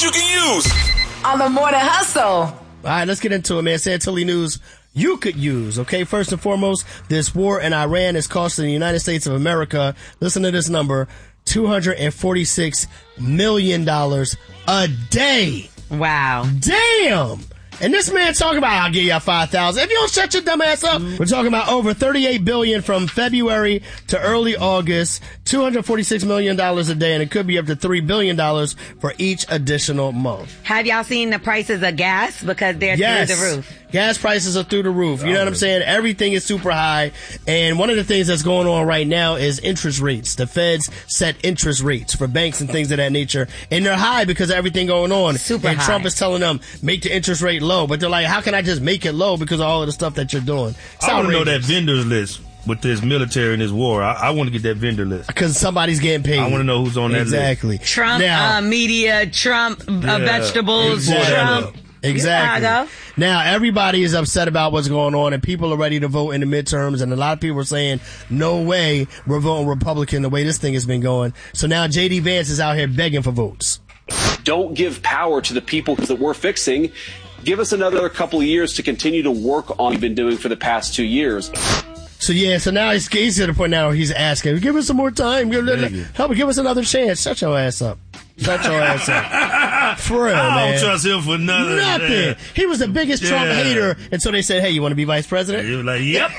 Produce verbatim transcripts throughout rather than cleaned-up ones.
news you can use on the Morning Hustle. All right, let's get into it, man. Santilli news you could use. Okay, first and foremost, this war in Iran is costing the United States of America, listen to this number, two hundred forty-six million dollars a day. Wow. Damn. And this man talking about, I'll give y'all five thousand dollars. If you don't shut your dumb ass up, we're talking about over thirty-eight billion dollars from February to early August, two hundred forty-six million dollars a day, and it could be up to three billion dollars for each additional month. Have y'all seen the prices of gas? Because they're yes. through the roof. Gas prices are through the roof. You know what I'm saying? Everything is super high. And one of the things that's going on right now is interest rates. The feds set interest rates for banks and things of that nature. And they're high because of everything going on. Super and high. Trump is telling them, make the interest rate low. But they're like, how can I just make it low because of all of the stuff that you're doing? It's I want to know that outrageous. vendors list with this military and this war. I, I want to get that vendor list. Because somebody's getting paid. I want to know who's on that exactly. list. Trump Now, uh, media, Trump uh, Yeah, vegetables, exactly. Trump. Exactly. Yeah, now, everybody is upset about what's going on, and people are ready to vote in the midterms, and a lot of people are saying, no way we're voting Republican the way this thing has been going. So now J D Vance is out here begging for votes. Don't give power to the people that we're fixing. Give us another couple of years to continue to work on what we've been doing for the past two years. So, yeah, so now he's, he's to the point now where he's asking, give us some more time. Give, help, give us another chance. Shut your ass up. Shut your ass up. For real, I man. don't trust him for nothing. Nothing. Yeah. He was the biggest Trump Yeah. hater until they said, hey, you want to be vice president? He was like, yep.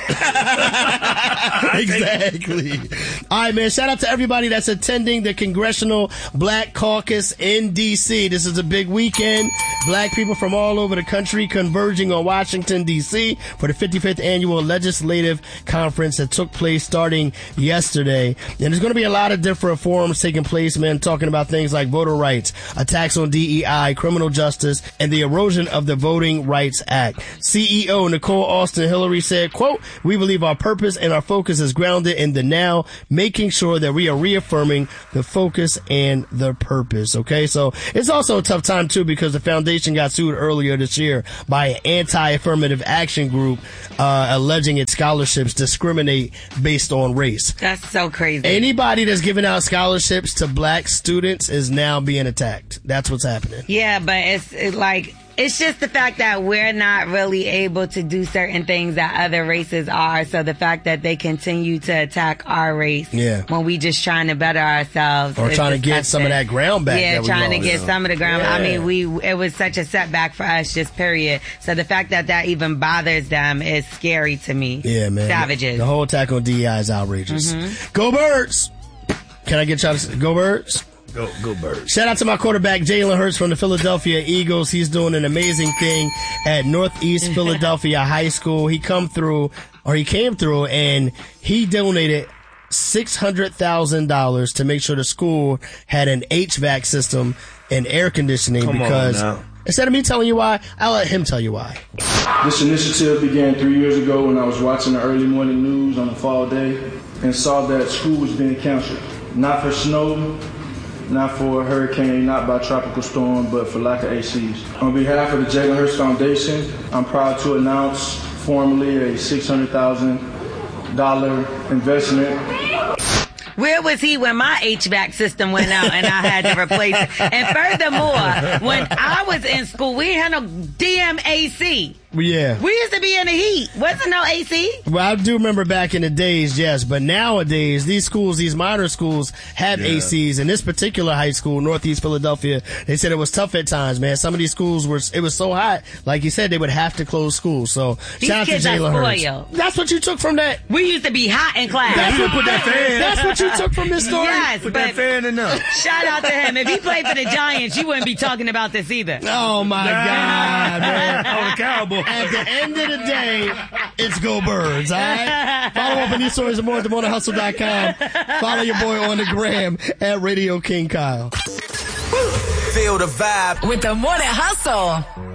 Exactly. All right, man. Shout out to everybody that's attending the Congressional Black Caucus in D C. This is a big weekend. Black people from all over the country converging on Washington, D C for the fifty-fifth Annual Legislative Conference that took place starting yesterday. And there's going to be a lot of different forums taking place, man, talking about things like voter rights, attacks on D E I, criminal justice, and the erosion of the Voting Rights Act. C E O Nicole Austin Hillary said, quote, we believe our purpose and our focus is grounded in the now, making sure that we are reaffirming the focus and the purpose. Okay, so it's also a tough time, too, because the foundation got sued earlier this year by an anti-affirmative action group uh, alleging its scholarships discriminate based on race. That's so crazy. Anybody that's giving out scholarships to black students is now being attacked. That's what's happening. Yeah, but it's it, like, it's just the fact that we're not really able to do certain things that other races are. So the fact that they continue to attack our race Yeah. when we just trying to better ourselves. Or is trying to get disgusting. some of that ground back. Yeah, that we trying to lost. get some of the ground. Yeah. I mean, we it was such a setback for us, just period. So the fact that that even bothers them is scary to me. Yeah, man. Savages. The whole attack on D E I is outrageous. Mm-hmm. Go Birds! Can I get y'all to go Birds? Go, go Birds. Shout out to my quarterback, Jalen Hurts from the Philadelphia Eagles. He's doing an amazing thing at Northeast Philadelphia High School. He come through, or he came through, and he donated six hundred thousand dollars to make sure the school had an H V A C system and air conditioning. Come on because now. instead of me telling you why, I'll let him tell you why. This initiative began three years ago when I was watching the early morning news on a fall day and saw that school was being canceled. Not for snow, not for a hurricane, not by tropical storm, but for lack of A Cs. On behalf of the Jalen Hurts Foundation, I'm proud to announce formally a six hundred thousand dollars investment. Where was he when my H V A C system went out and I had to replace it? And furthermore, when I was in school, we had no damn A C. Yeah. We used to be in the heat. Wasn't no A C. Well, I do remember back in the days, yes, but nowadays, these schools, these minor schools have Yeah. A Cs. In this particular high school, Northeast Philadelphia, they said it was tough at times, man. Some of these schools were, it was so hot, like you said, they would have to close schools. So, These shout out to kids are Jalen Hurts. spoiled. That's what you took from that? We used to be hot in class. That's what, put that fan. That's what you took from this story? Yes, Put but that fan in there. shout out to him. If he played for the Giants, you wouldn't be talking about this either. Oh, my God, man. Oh, the Cowboy. At the end of the day, it's Go Birds, all right? Follow up on these stories and more at the morning hustle dot com. Follow your boy on the gram at Radio King Kyle. Feel the vibe With the Morning Hustle.